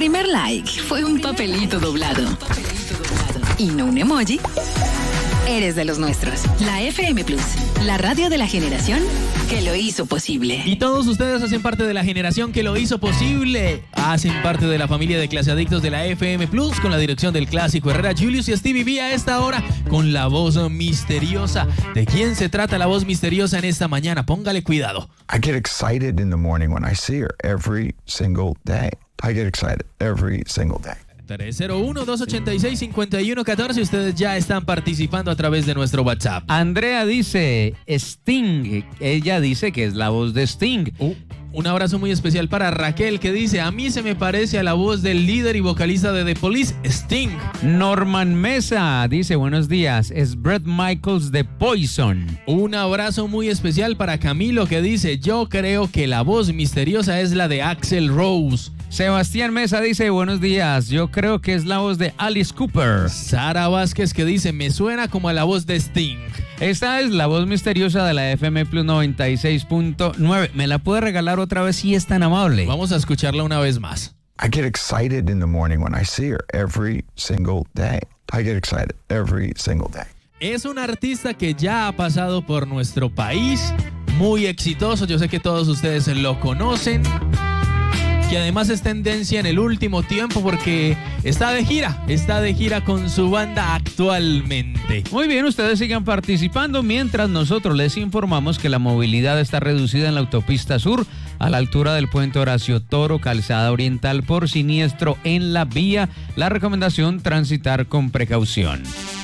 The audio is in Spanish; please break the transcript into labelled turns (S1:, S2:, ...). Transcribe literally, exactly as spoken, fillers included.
S1: primer like fue un papelito doblado y no un emoji, eres de los nuestros. La F M Plus, la radio de la generación que lo hizo posible.
S2: Y todos ustedes hacen parte de la generación que lo hizo posible. Hacen parte de la familia de Clase Adictos de la F M Plus, con la dirección del clásico Herrera, Julius y Stevie B a esta hora, con la voz misteriosa. ¿De quién se trata la voz misteriosa en esta mañana? Póngale cuidado.
S3: I get excited in the morning when I see her every single day. I get excited every single day.
S2: tres cero uno, dos ocho seis, cinco uno uno cuatro. Ustedes ya están participando a través de nuestro WhatsApp.
S4: Andrea dice Sting. Ella dice que es la voz de Sting.
S2: Uh, un abrazo muy especial para Raquel, que dice: a mí se me parece a la voz del líder y vocalista de The Police, Sting.
S4: Norman Mesa dice: buenos días, es Bret Michaels de Poison.
S2: Un abrazo muy especial para Camilo, que dice: yo creo que la voz misteriosa es la de Axl Rose.
S4: Sebastián Mesa dice: buenos días, yo creo que es la voz de Alice Cooper.
S2: Sara Vázquez, que dice: me suena como a la voz de Sting.
S4: Esta es la voz misteriosa de la F M Plus noventa y seis punto nueve. ¿Me la puede regalar otra vez si es tan amable?
S2: Vamos a escucharla una vez más.
S3: I get excited in the morning when I see her every single day. I get excited every single day.
S2: Es un artista que ya ha pasado por nuestro país, muy exitoso. Yo sé que todos ustedes lo conocen. Y además es tendencia en el último tiempo porque está de gira, está de gira con su banda actualmente.
S4: Muy bien, ustedes sigan participando mientras nosotros les informamos que la movilidad está reducida en la autopista sur a la altura del puente Horacio Toro, calzada oriental por siniestro en la vía. La recomendación: transitar con precaución.